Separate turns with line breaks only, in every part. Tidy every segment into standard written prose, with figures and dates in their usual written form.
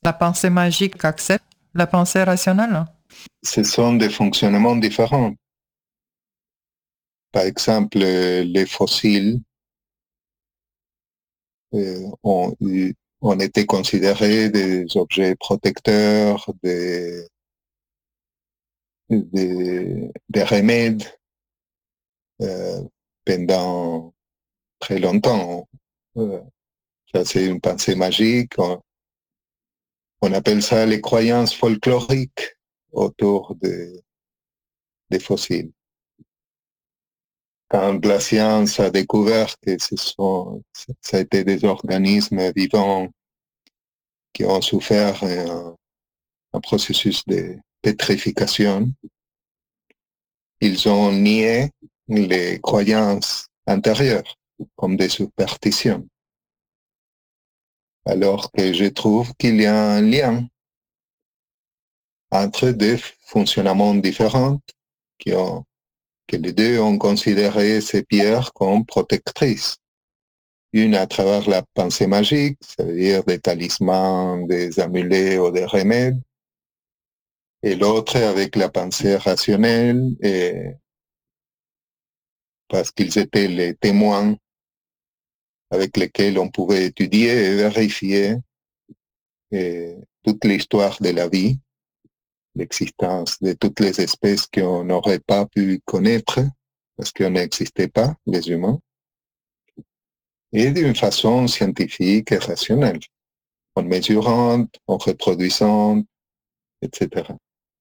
La pensée magique accepte la pensée rationnelle?
Ce sont des fonctionnements différents. Par exemple, les fossiles ont été considérés des objets protecteurs, des remèdes euh, pendant très longtemps. Euh, Ça, c'est une pensée magique. On appelle ça les croyances folkloriques autour des fossiles. Quand la science a découvert que ça a été des organismes vivants qui ont souffert un processus de pétrification, ils ont nié les croyances antérieures comme des superstitions. Alors que je trouve qu'il y a un lien entre deux fonctionnements différents que les deux ont considéré ces pierres comme protectrices. Une à travers la pensée magique, c'est-à-dire des talismans, des amulets ou des remèdes, et l'autre avec la pensée rationnelle, et parce qu'ils étaient les témoins avec lesquels on pouvait étudier et vérifier toute l'histoire de la vie, l'existence de toutes les espèces qu'on n'aurait pas pu connaître parce qu'on n'existait pas, les humains, et d'une façon scientifique et rationnelle, en mesurant, en reproduisant, etc.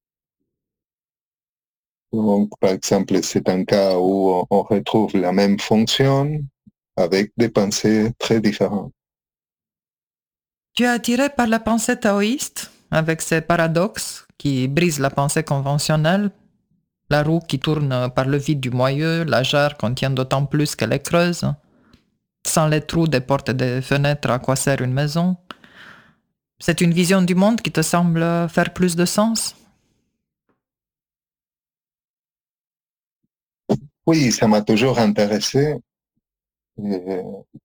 Donc, par exemple, c'est un cas où on retrouve la même fonction avec des pensées très différentes.
Tu es attiré par la pensée taoïste, avec ses paradoxes qui brisent la pensée conventionnelle, la roue qui tourne par le vide du moyeu, la jarre contient d'autant plus qu'elle est creuse. Sans les trous des portes et des fenêtres, à quoi sert une maison? C'est une vision du monde qui te semble faire plus de sens?
Oui, ça m'a toujours intéressé. Et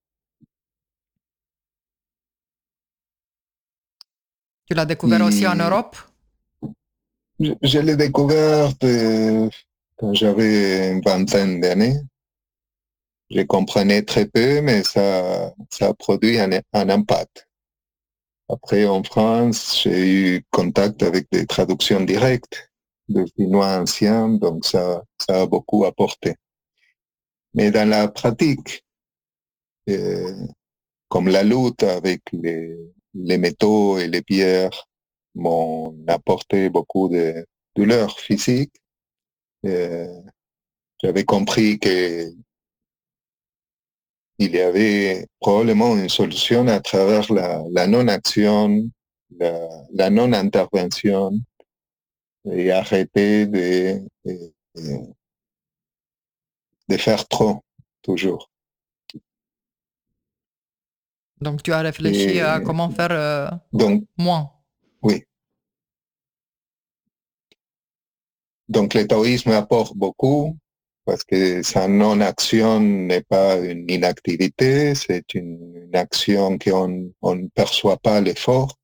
Tu l'as découvert aussi en
puis,
Europe?
je l'ai découvert quand j'avais une vingtaine d'années. Je comprenais très peu, mais ça a produit un impact. Après, en France, j'ai eu contact avec des traductions directes de finnois anciens, donc ça a beaucoup apporté. Mais dans la pratique, euh, comme la lutte avec les métaux et les pierres m'ont apporté beaucoup de douleurs physiques, euh, j'avais compris qu'il y avait probablement une solution à travers la non-action, la non-intervention et arrêter de faire trop, toujours.
Donc tu as réfléchi à
Et
comment faire
donc,
moins.
oui. Donc, le taoïsme apporte beaucoup parce que sa non-action n'est pas une inactivité, c'est une action qu'on ne perçoit pas l'effort.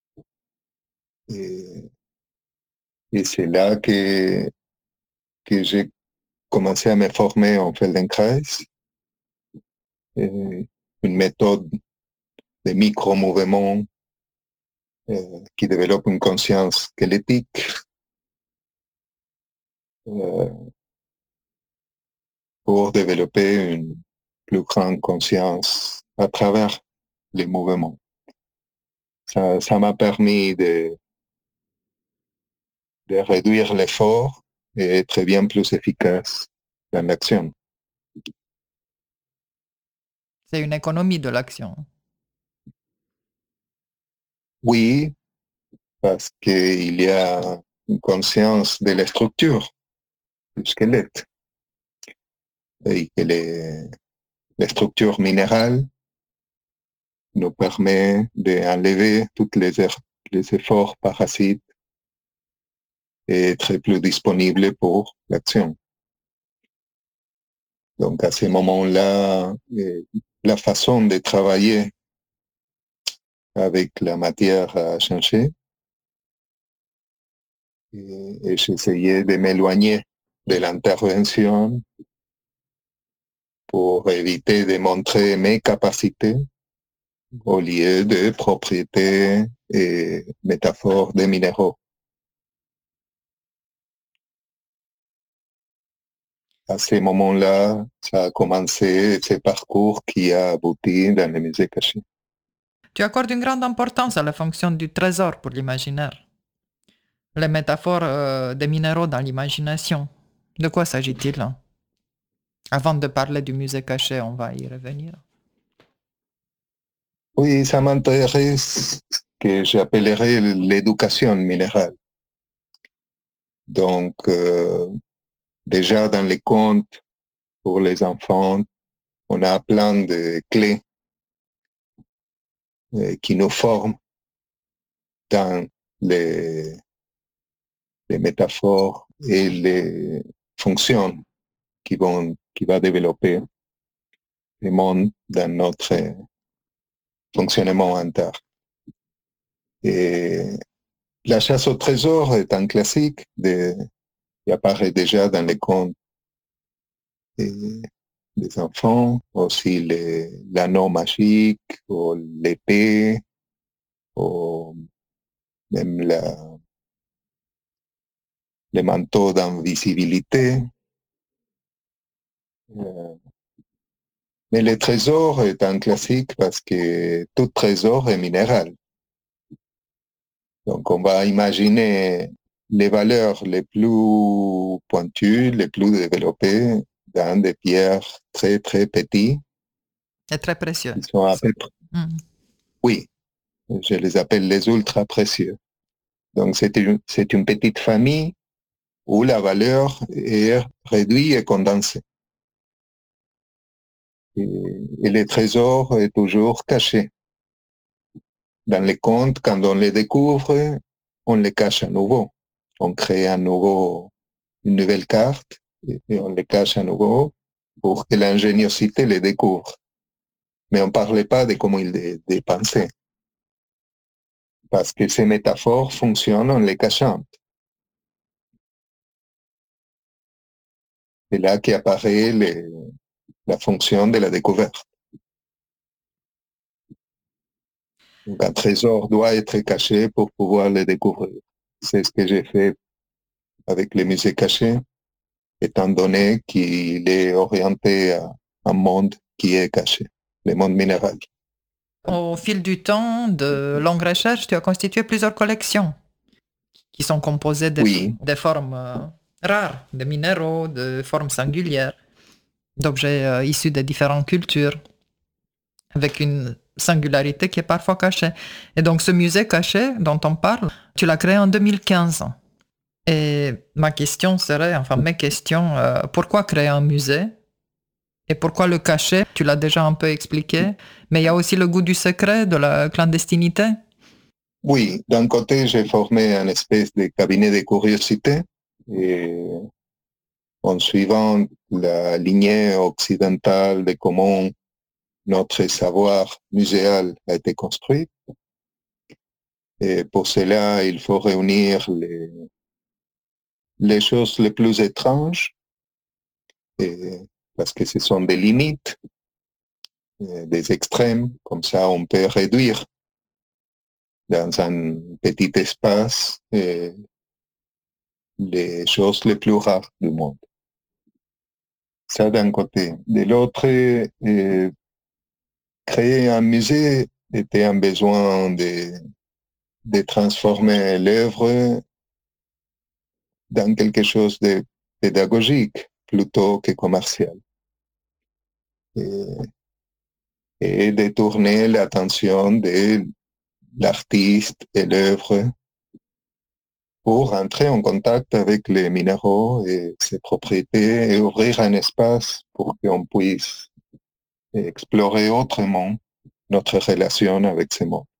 Et, et c'est là que j'ai commencé à me former en Feldenkrais, une méthode de micro-mouvements qui développe une conscience squelettique euh, pour développer une plus grande conscience à travers les mouvements. Ça m'a permis de réduire l'effort et être bien plus efficace dans l'action.
C'est une économie de l'action.
Oui, parce qu'il y a une conscience de la structure du squelette et que les structures minérales nous permettent d'enlever tous les efforts parasites et être plus disponible pour l'action. Donc à ce moment-là, la façon de travailler avec la matière à changer. Et j'essayais de m'éloigner de l'intervention pour éviter de montrer mes capacités au lieu de propriétés et métaphores des minéraux. À ce moment-là, ça a commencé ce parcours qui a abouti dans le musée caché.
Tu accordes une grande importance à la fonction du trésor pour l'imaginaire. Les métaphores des minéraux dans l'imagination. De quoi s'agit-il? Avant de parler du musée caché, on va y revenir.
Oui, ça m'intéresse que j'appellerais l'éducation minérale. Donc, déjà dans les contes pour les enfants, on a plein de clés qui nous forment dans les métaphores et les fonctions qui va développer le monde dans notre fonctionnement interne. Et la chasse au trésor est un classique qui apparaît déjà dans les contes des enfants, aussi l'anneau magique, ou l'épée, ou même le manteau d'invisibilité. Mais le trésor est un classique parce que tout trésor est minéral. Donc on va imaginer les valeurs les plus pointues, les plus développées dans des pierres très très petites.
C'est très précieux.
Qui sont à peu près, oui, je les appelle les ultra précieux. Donc c'est une petite famille où la valeur est réduite et condensée. Et le trésor est toujours caché. Dans les contes, quand on les découvre, on les cache à nouveau. On crée à nouveau une nouvelle carte et on les cache à nouveau pour que l'ingéniosité les découvre. Mais on ne parlait pas de comment ils les pensaient. Parce que ces métaphores fonctionnent en les cachant. C'est là qu'apparaît la fonction de la découverte. Donc un trésor doit être caché pour pouvoir le découvrir. C'est ce que j'ai fait avec les musées cachés, étant donné qu'il est orienté à un monde qui est caché, le monde minéral.
Au fil du temps, de longues recherches, tu as constitué plusieurs collections qui sont composées des formes rares, de minéraux, de formes singulières, d'objets issus de différentes cultures, avec une singularité qui est parfois cachée. Et donc ce musée caché dont on parle, tu l'as créé en 2015. Et ma question serait, enfin mes questions, pourquoi créer un musée? Et pourquoi le cacher? Tu l'as déjà un peu expliqué, mais il y a aussi le goût du secret, de la clandestinité.
Oui, d'un côté, j'ai formé un espèce de cabinet de curiosité et en suivant la lignée occidentale de comment notre savoir muséal a été construit. Et pour cela, il faut réunir les choses les plus étranges, parce que ce sont des limites, des extrêmes, comme ça on peut réduire dans un petit espace les choses les plus rares du monde. Ça d'un côté. De l'autre, créer un musée était un besoin de transformer l'œuvre dans quelque chose de pédagogique plutôt que commercial. Et détourner l'attention de l'artiste et l'œuvre pour entrer en contact avec les minéraux et ses propriétés et ouvrir un espace pour qu'on puisse explorer autrement notre relation avec ces mondes.